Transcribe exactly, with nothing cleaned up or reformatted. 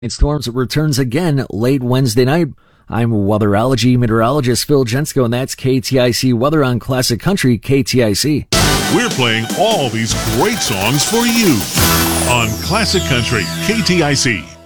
Storms returns again late Wednesday night. I'm weatherology meteorologist Phil Jensko, and that's K T I C Weather on Classic Country K T I C. We're playing all these great songs for you on Classic Country K T I C.